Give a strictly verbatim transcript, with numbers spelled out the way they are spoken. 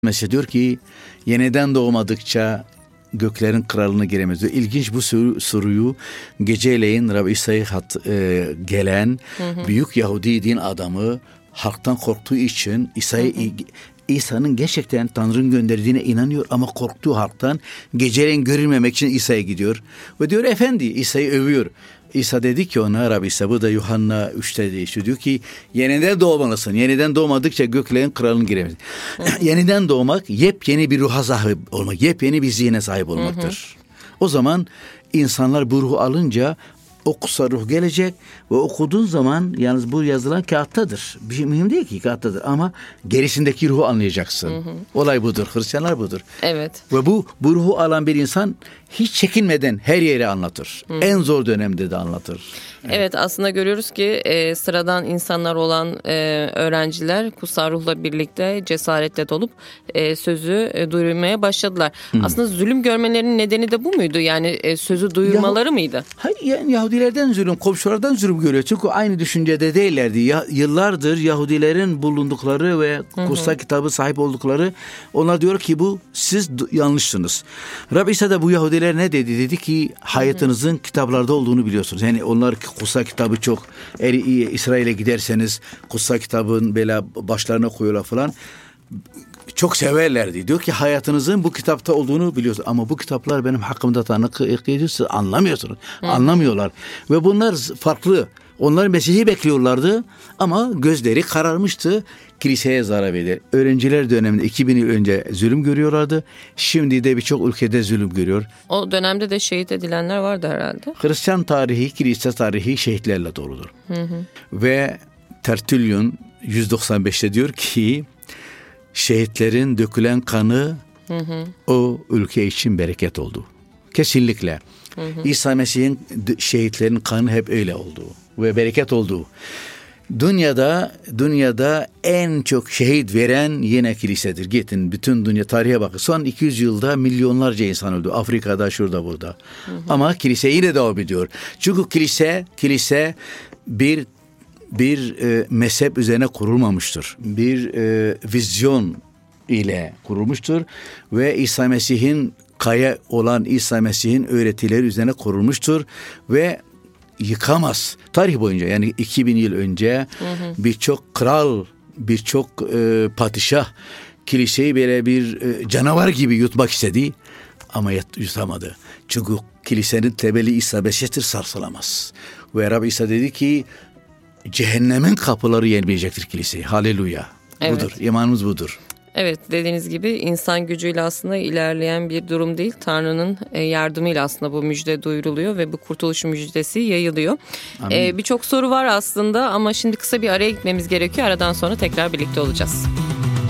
Mesela diyor ki yeniden doğmadıkça göklerin kralına giremez. İlginç bu soruyu geceleyin Rabbi İsa'ya e, gelen hı hı. büyük Yahudi din adamı halktan korktuğu için İsa'yı İsa'nın gerçekten Tanrı'nın gönderdiğine inanıyor ama korktuğu halktan geceleyin görülmemek için İsa'ya gidiyor. Ve diyor efendi İsa'yı övüyor. İsa dedi ki ona Rabbi İsa bu da Yuhanna üçte değişiyor. Diyor ki yeniden doğmalısın. Yeniden doğmadıkça göklerin kralına giremez. Yeniden doğmak yepyeni bir ruha sahip olmak. Yepyeni bir zihne sahip olmaktır. Hı hı. O zaman insanlar bu ruhu alınca o kutsal ruh gelecek ve okuduğun zaman yalnız bu yazılan kağıttadır. Bir şey mühim değil ki kağıttadır ama gerisindeki ruhu anlayacaksın. Hı hı. Olay budur. Hristiyanlar budur. Evet. Ve bu, bu ruhu alan bir insan hiç çekinmeden her yere anlatır. Hı. En zor dönemde de anlatır. Evet, evet aslında görüyoruz ki e, sıradan insanlar olan e, öğrenciler kutsal ruhla birlikte cesaretle dolup e, sözü e, duyurmaya başladılar. Hı. Aslında zulüm görmelerinin nedeni de bu muydu? Yani e, sözü duyurmaları Yahu, mıydı? Hayır yani Yahudilerden zulüm, komşulardan zulüm görüyor. Çünkü aynı düşüncede değillerdi. Ya, yıllardır Yahudilerin bulundukları ve kutsal kitabı sahip oldukları onlar diyor ki bu siz yanlışsınız. Rabbi İsa da bu Yahudiler ne dedi? Dedi ki hayatınızın kitaplarda olduğunu biliyorsunuz. Yani onlar kutsal kitabı çok eğer İsrail'e giderseniz kutsal kitabın böyle başlarına koyuyorlar falan. Çok severlerdi. Diyor ki hayatınızın bu kitapta olduğunu biliyorsunuz. Ama bu kitaplar benim hakkımda tanık ediyorsa anlamıyorsunuz. Hı. Anlamıyorlar. Ve bunlar farklı. Onlar Mesih'i bekliyorlardı ama gözleri kararmıştı. Kiliseye zarar verir. Öğrenciler döneminde iki bin yıl önce zulüm görüyorlardı. Şimdi de birçok ülkede zulüm görüyor. O dönemde de şehit edilenler vardı herhalde. Hristiyan tarihi, kilise tarihi şehitlerle doludur. Hı hı. Ve Tertullian yüz doksan beşte diyor ki şehitlerin dökülen kanı hı hı. o ülke için bereket oldu. Kesinlikle. Hı hı. İsa Mesih'in şehitlerin kanı hep öyle oldu ve bereket oldu. Dünyada dünyada en çok şehit veren yine kilisedir. Gidin bütün dünya tarihe bakın. Son iki yüz yılda milyonlarca insan öldü. Afrika'da, şurada, burada. Hı hı. Ama kilise yine devam ediyor. Çünkü kilise kilise bir bir e, mezhep üzerine kurulmamıştır. Bir e, vizyon ile kurulmuştur ve İsa Mesih'in kaya olan İsa Mesih'in öğretileri üzerine kurulmuştur ve yıkamaz. Tarih boyunca yani iki bin yıl önce birçok kral, birçok e, padişah kiliseyi böyle bir e, canavar gibi yutmak istedi ama yutamadı. Çünkü kilisenin temeli İsa Mesih'tir, sarsılamaz. Ve Rabbi İsa dedi ki cehennemin kapıları yenmeyecektir kiliseyi. Haleluya. Evet. Budur. İmanımız budur. Evet dediğiniz gibi insan gücüyle aslında ilerleyen bir durum değil. Tanrı'nın yardımıyla aslında bu müjde duyuruluyor ve bu kurtuluş müjdesi yayılıyor. Ee, Birçok soru var aslında ama şimdi kısa bir araya gitmemiz gerekiyor. Aradan sonra tekrar birlikte olacağız.